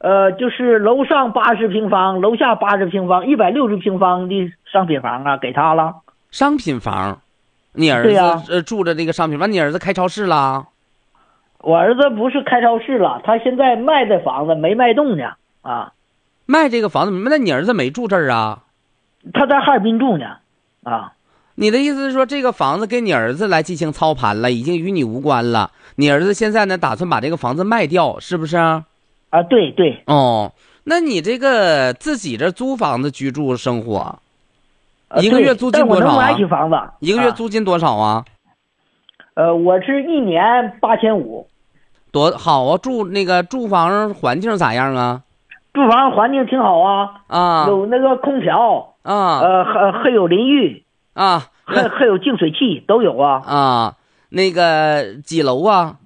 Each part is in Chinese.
就是楼上80平方，楼下80平方，160平方的商品房啊，给他了。 商品房，你儿对呀子住着这个商品房，你儿子开超市啦？ 我儿子不是开超市了，他现在卖的房子没卖动呢啊。 卖这个房子，那你儿子没住这儿啊？ 他在哈尔滨住呢啊。 你的意思是说，这个房子给你儿子来进行操盘了，已经与你无关了。你儿子现在呢，打算把这个房子卖掉，是不是？ 啊，对对。 哦，那你这个自己这租房子居住生活，一个月租金多少啊？ 但我能买起房子。 一个月租金多少啊？ 我是1年8500。 多好啊！住房环境咋样啊？ 住房环境挺好啊。 啊， 有那个空调啊， 还有淋浴啊， 还有净水器都有啊。 啊，那个几楼啊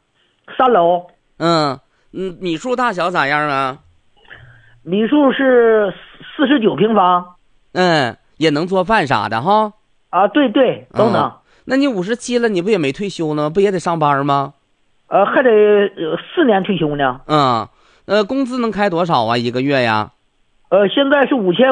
？3楼。 米数大小咋样啊？ 米数是49平方。 也能做饭啥的哈。 啊，对对，都能。 那你57了，你不也没退休呢？不也得上班吗？ 还得4年退休呢。 工资能开多少啊？一个月呀？ 现在是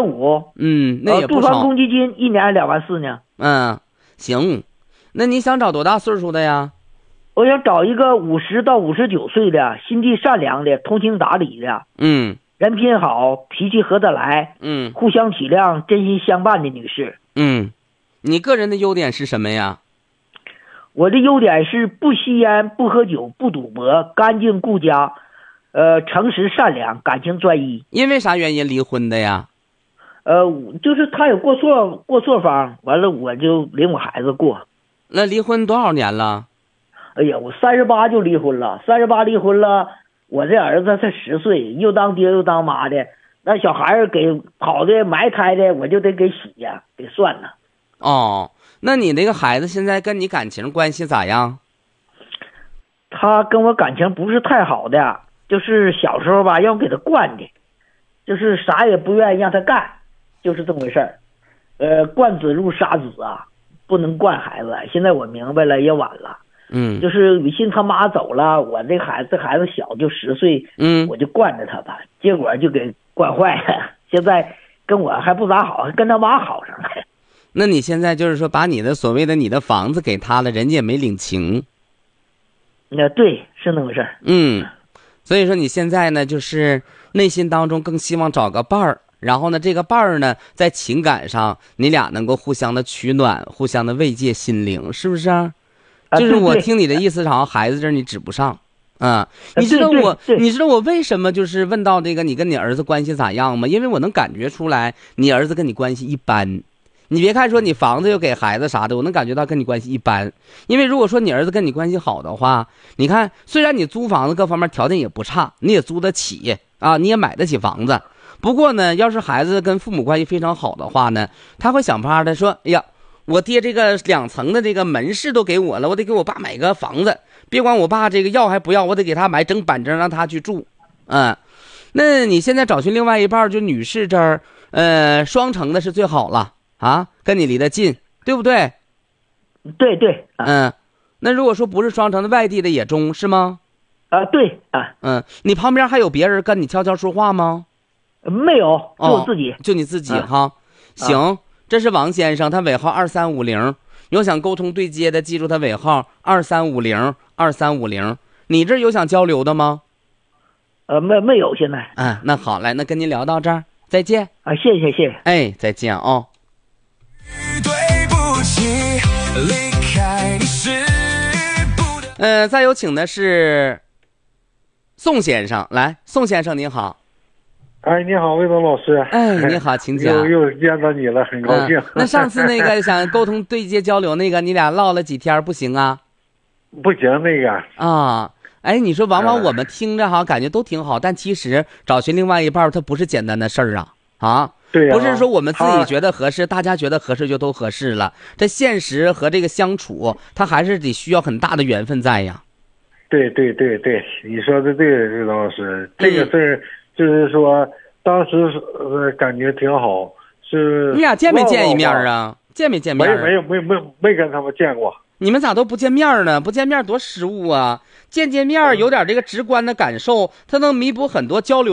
5500。 那也不少。 住房公积金1年24000呢。 行。那你想找多大岁数的呀？ 我想找一个50到59岁的，心地善良的，通情达理的。人品好，脾气合得来。互相体谅，真心相伴的女士。 你个人的优点是什么呀？ 我的优点是不吸烟，不喝酒，不赌博，干净顾家，诚实善良，感情专一。 因为啥原因离婚的呀？ 就是他有过错方，完了我就领我孩子过。 那离婚多少年了？ 哎呀，我38就离婚了，38离婚了。我这儿子才10岁，又当爹又当妈的，那小孩儿给跑的埋汰的，我就得给洗呀，给算了。 那你那个孩子现在跟你感情关系咋样？ 他跟我感情不是太好的，就是小时候吧，要给他惯的，就是啥也不愿意让他干，就是这么回事儿。惯子入杀子啊，不能惯孩子。现在我明白了，也晚了。就是雨欣他妈走了，我这孩子小，就10岁，我就惯着他吧，结果就给惯坏了。现在跟我还不咋好，跟他妈好上了。 那你现在就是说把你的所谓的你的房子给他了，人家也没领情。 对，是那回事儿。 所以说你现在呢，就是内心当中更希望找个伴儿，然后呢，这个伴儿呢，在情感上你俩能够互相的取暖，互相的慰藉心灵，是不是啊？就是我听你的意思，好像孩子这儿你指不上。你知道我为什么就是问到这个你跟你儿子关系咋样吗？因为我能感觉出来你儿子跟你关系一般。你别看说你房子又给孩子啥的，我能感觉到跟你关系一般。因为如果说你儿子跟你关系好的话，你看虽然你租房子各方面条件也不差，你也租得起啊，你也买得起房子。不过呢，要是孩子跟父母关系非常好的话呢，他会想法的说，哎呀，我爹这个2层的这个门市都给我了，我得给我爸买个房子，别管我爸这个要还不要，我得给他买整板正让他去住。那你现在找寻另外一半，就女士这儿双城的是最好了啊，跟你离得近，对不对？ 对对。 那如果说不是双城的，外地的也中是吗？ 对。 你旁边还有别人跟你悄悄说话吗？ 没有，就我自己。 就你自己哈。行，这是王先生，他尾号2350，有想沟通对接的记住他尾号23502350。你这有想交流的吗？ 没有现在。 那好，来，那跟您聊到这儿，再见。 谢谢。 再见啊。 对不起，离开你是不得。 再有请的是宋先生，来，宋先生您好。 你好，魏东老师。 你好，请讲。 又见到你了，很高兴。 那上次那个想沟通对接交流那个，你俩唠了几天，不行啊？ 不行，那个你说往往我们听着感觉都挺好，但其实找寻另外一半它不是简单的事儿啊。 对呀， 不是说我们自己觉得合适，大家觉得合适就都合适了。这现实和这个相处，它还是得需要很大的缘分在呀。 对，你说的对，魏东老师，这个事儿就是说，当时感觉挺好，是。你俩见没见一面啊？见没见面？ 没跟他们见过。 你们咋都不见面呢？不见面多失误啊！见面有点这个直观的感受，它能弥补很多交流